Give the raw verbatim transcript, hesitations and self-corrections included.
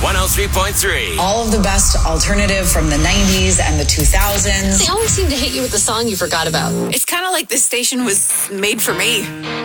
one oh three point three. All of the best alternative from the nineties and the two thousands. They always seem to hit you with the song you forgot about. It's kind of like this station was made for me.